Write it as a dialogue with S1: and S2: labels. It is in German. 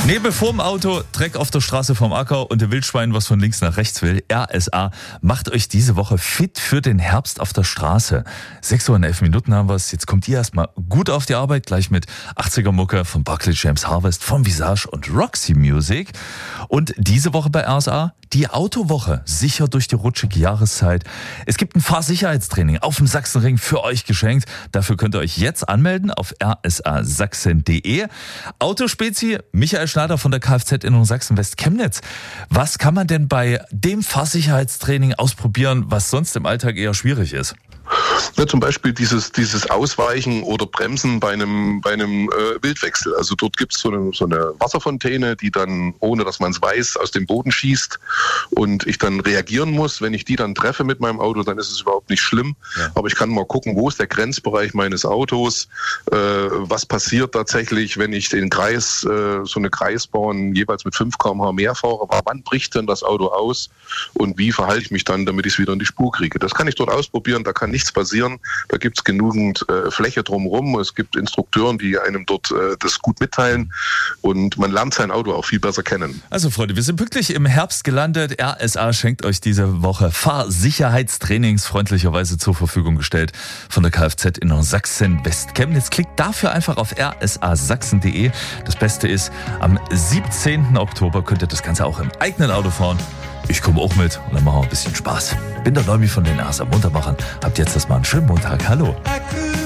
S1: Nebel vorm Auto, Dreck auf der Straße vom Acker und der Wildschwein, was von links nach rechts will. RSA macht euch diese Woche fit für den Herbst auf der Straße. 6:11 haben wir es. Jetzt kommt ihr erstmal gut auf die Arbeit, gleich mit 80er-Mucke von Barclay James Harvest, von Visage und Roxy Music. Und diese Woche bei RSA die Autowoche, sicher durch die rutschige Jahreszeit. Es gibt ein Fahrsicherheitstraining auf dem Sachsenring für euch geschenkt. Dafür könnt ihr euch jetzt anmelden auf rsasachsen.de. Autospezi Michael Schneider von der Kfz-Innung Sachsen-West-Chemnitz. Was kann man denn bei dem Fahrsicherheitstraining ausprobieren, was sonst im Alltag eher schwierig ist?
S2: Ja, zum Beispiel dieses Ausweichen oder Bremsen bei einem Wildwechsel. Also dort gibt es so eine Wasserfontäne, die dann, ohne dass man es weiß, aus dem Boden schießt und ich dann reagieren muss. Wenn ich die dann treffe mit meinem Auto, dann ist es überhaupt nicht schlimm. Ja. Aber ich kann mal gucken, wo ist der Grenzbereich meines Autos, was passiert tatsächlich, wenn ich den Kreis, so eine Kreisbahn jeweils mit 5 km/h mehr fahre. Wann bricht denn das Auto aus und wie verhalte ich mich dann, damit ich es wieder in die Spur kriege? Das kann ich dort ausprobieren, da kann nichts passieren. Da gibt es genügend Fläche drumherum. Es gibt Instrukteuren, die einem dort das gut mitteilen und man lernt sein Auto auch viel besser kennen.
S1: Also Freunde, wir sind pünktlich im Herbst gelandet. RSA schenkt euch diese Woche Fahrsicherheitstrainings freundlicherweise zur Verfügung gestellt von der Kfz-Innung Sachsen-West-Chemnitz. Klickt dafür einfach auf rsasachsen.de. Das Beste ist, am 17. Oktober könnt ihr das Ganze auch im eigenen Auto fahren. Ich komme auch mit und dann machen wir ein bisschen Spaß. Bin der Leumi von den RSA Muntermachern. Habt jetzt erstmal einen schönen Montag. Hallo.